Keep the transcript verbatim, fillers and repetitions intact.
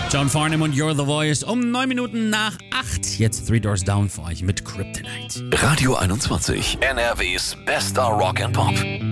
John Farnham und You're the Voice um neun Minuten nach acht. Jetzt Three Doors Down für euch mit Kryptonite. Radio einundzwanzig, N R Ws bester Rock and Pop.